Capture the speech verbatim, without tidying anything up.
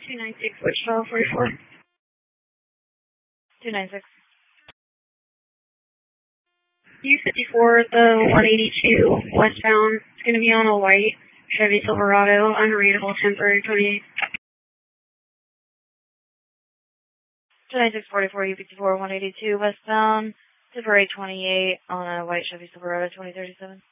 two nine six, Wichita, forty-four. two nine six. U fifty-four, the one eighty-two, westbound. It's going to be on a white Chevy Silverado, unreadable, temporary twenty-eight. two nine six forty-four, U fifty-four, one eighty-two, westbound, temporary twenty-eight on a white Chevy Silverado, twenty thirty-seven.